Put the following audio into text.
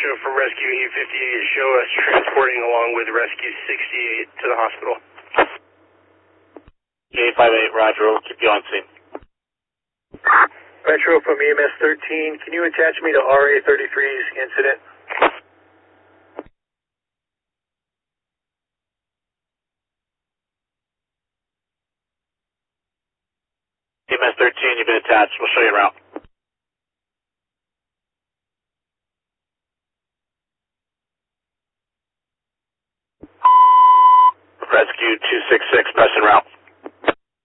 Metro from Rescue E58, show us transporting along with Rescue 68 to the hospital. E58, roger, we'll keep you on scene. Metro from EMS 13, can you attach me to RA 33's incident? EMS 13, you've been attached, we'll show you around. Rescue 266, pressing route.